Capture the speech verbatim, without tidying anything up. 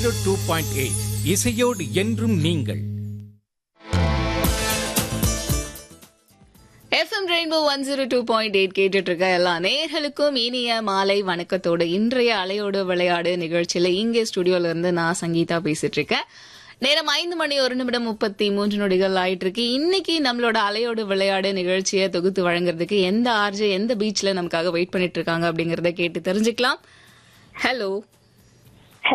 Zero two point eight இசையோடு என்றும் நீங்கள். FM rainbow one zero two point eight கேட்டுட்டு இருக்க எல்லா நேயர்களுக்கும் இனிய மாலை வணக்கத்தோடு இன்றைய அலையோடு விளையாடு நிகழ்ச்சியில இங்கே ஸ்டுடியோல இருந்து நான் சங்கீதா பேசிட்டு இருக்கேன். நேரம் ஐந்து மணி ஒரு நிமிடம் முப்பத்தி மூன்று நொடிகள் ஆயிட்டு இருக்கு. இன்னைக்கு நம்மளோட அலையோடு விளையாடு நிகழ்ச்சியை தொகுத்து வழங்குறதுக்கு எந்த ஆர்ஜே எந்த பீச்ல நமக்காக வெயிட் பண்ணிட்டு இருக்காங்க அப்படிங்கறத கேட்டு தெரிஞ்சுக்கலாம். ஹலோ.